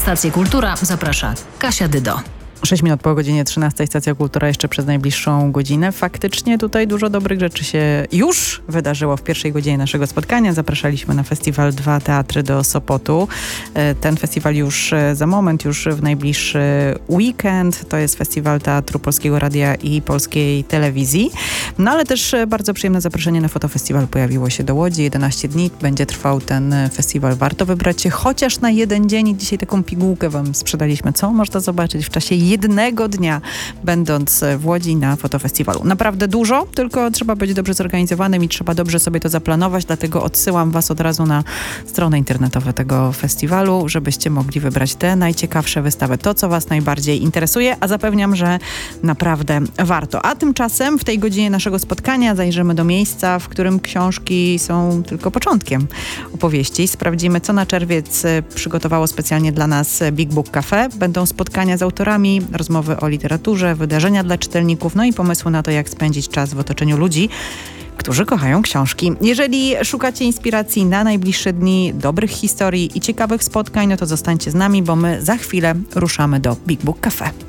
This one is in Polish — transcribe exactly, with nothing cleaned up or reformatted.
Stację Kultura zaprasza Kasia Dydo. sześć minut po godzinie trzynastej, Stacja Kultura jeszcze przez najbliższą godzinę. Faktycznie tutaj dużo dobrych rzeczy się już wydarzyło w pierwszej godzinie naszego spotkania. Zapraszaliśmy na festiwal Dwa Teatry do Sopotu. Ten festiwal już za moment, już w najbliższy weekend. To jest festiwal Teatru Polskiego Radia i Polskiej Telewizji. No ale też bardzo przyjemne zaproszenie na fotofestiwal pojawiło się do Łodzi. jedenaście dni będzie trwał ten festiwal. Warto wybrać się chociaż na jeden dzień i dzisiaj taką pigułkę wam sprzedaliśmy. Co można zobaczyć w czasie jednego dnia, będąc w Łodzi na fotofestiwalu. Naprawdę dużo, tylko trzeba być dobrze zorganizowanym i trzeba dobrze sobie to zaplanować, dlatego odsyłam was od razu na stronę internetową tego festiwalu, żebyście mogli wybrać te najciekawsze wystawy, to co was najbardziej interesuje, a zapewniam, że naprawdę warto. A tymczasem w tej godzinie naszego spotkania zajrzymy do miejsca, w którym książki są tylko początkiem opowieści. Sprawdzimy, co na czerwiec przygotowało specjalnie dla nas Big Book Cafe. Będą spotkania z autorami, rozmowy o literaturze, wydarzenia dla czytelników, no i pomysły na to, jak spędzić czas w otoczeniu ludzi, którzy kochają książki. Jeżeli szukacie inspiracji na najbliższe dni, dobrych historii i ciekawych spotkań, no to zostańcie z nami, bo my za chwilę ruszamy do Big Book Cafe.